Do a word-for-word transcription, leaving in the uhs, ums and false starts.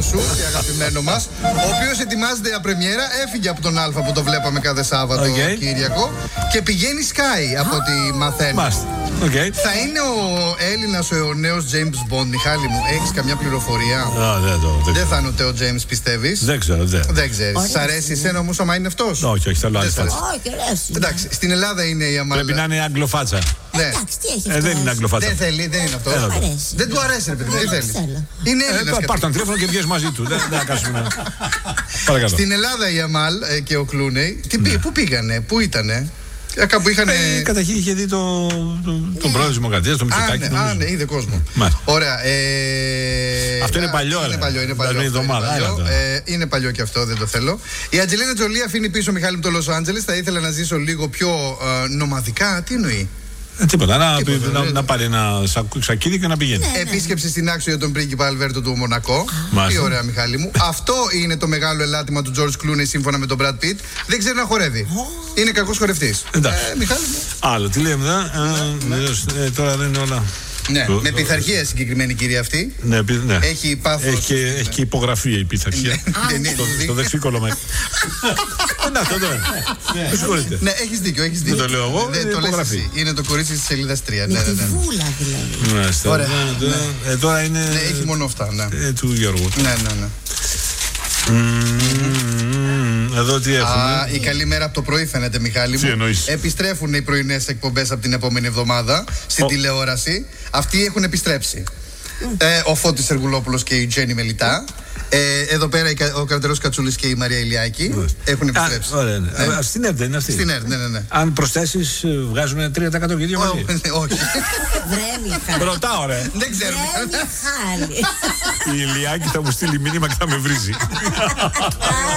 σου και αγαπημένο μας, ο οποίος ετοιμάζεται για πρεμιέρα, έφυγε από τον Α που το βλέπαμε κάθε Σάββατο okay. Κυριακό και πηγαίνει Sky από ό,τι μαθαίνω. Okay. Θα είναι ο Έλληνας ο νέος James Bond, Μιχάλη μου, έχεις καμιά πληροφορία? Oh, δεν, το, δεν, δεν θα είναι ο Τέο James, πιστεύεις? Δεν ξέρω, δεν. Δεν ξέρεις. Σ' αρέσει εσένα όμως άμα είναι αυτός? Όχι, όχι, θέλω άλλη φάτσα. Εντάξει, στην Ελλάδα είναι η Αμάλ. Πρέπει να είναι αγγλοφάτσα. Ναι. Εντάξει, τι έχει ε, δεν είναι αγγλοφάτσα. Δεν θέλει, δεν είναι αυτό. Δεν, δεν του αρέσει, ρε παιδί, τι θέλει. Είναι Έλληνας. Ε, πάρ' τον τηλέφωνο και βγες μαζί του. Δεν θα κάτσουμε. Παρακαλώ. Στην Ελλάδα η Αμάλ και ο Κλούνεϊ, πού πήγανε, πού ήτανε? Κάπου είχαν. Ε, καταρχήν είχε δει το, το, τον πρόεδρο της Δημοκρατίας, τον Μητσοτάκη. Α, ναι, ναι, είδε κόσμο. Μάλιστα. Ωραία. Ε, αυτό είναι παλιό, είναι ρε. παλιό, είναι παλιό. Είναι, αυτό, είναι, παλιό. Ε, είναι παλιό και αυτό, δεν το θέλω. Η Αντζελίνα Τζολί αφήνει πίσω, Μιχάλη, το Λος Άντζελες. Θα ήθελα να ζήσω λίγο πιο ε, νομαδικά. Τι εννοεί? Ε, τίποτα, να, τίποτα να, ναι. να πάρει ένα σακίδι και να πηγαίνει. Ναι, Επίσκεψη στην Άξο για τον πρίγκιπα Αλβέρτο του Μονακό. Μάλιστα. Τι ωραία, Μιχάλη μου. Αυτό είναι το μεγάλο ελάττωμα του George Clooney σύμφωνα με τον Brad Pitt. Δεν ξέρει να χορεύει. Oh. Είναι κακός χορευτής. Εντάξει. Ε, Μιχάλη μου. Άλλο, τι λέμε εδώ. Ναι, ναι. ε, τώρα δεν είναι όλα. Ναι, το, με το, πειθαρχία συγκεκριμένη κυρία αυτή. Ναι, ναι. Έχει πάθος. Έχει και, έχει και υπογραφή η πειθαρχία. Ναι, το, το δεξίκολο μέχρι. Να, αυτό τώρα. Με συγχωρείτε. Ναι, έχεις δίκιο, έχεις δίκιο. Δεν το λέω εγώ, είναι υπογραφή. Είναι το κορίτσι της σελίδας τρία. Με τη βούλα δηλαδή. Ωραία. Τώρα είναι. Ναι, έχει μόνο αυτά, ναι. Του Γιώργου. Ναι, ναι, ναι. Εδώ τι έχουμε. Α, η καλή μέρα από το πρωί φαίνεται, Μιχάλη μου. Επιστρέφουν οι πρωινές εκπομπές από την επόμενη εβδομάδα στην τηλεόραση. Αυτοί έχουν επιστρέψει. Ε, ο Φώτης Σεργουλόπουλος και η Τζέννη Μελιτά. Ε, εδώ πέρα ο Καρατερός Κατσούλης και η Μαρία Ηλιάκη έχουν επιστρέψει. Α, ωραία, ναι. Ναι. Στην ΕΡΤ δεν είναι αυτή. Στην ΕΡΤ, ναι, ναι, ναι. Αν προσθέσεις βγάζουν τρία τοις εκατό και δύο μαζί. Όχι. Βρε Μιχάλη. Ρωτάω, ρε. Δεν ξέρω. Βρε Μιχάλη. Η Ηλιάκη θα μου στείλει μήνυμα και θα με βρίζει.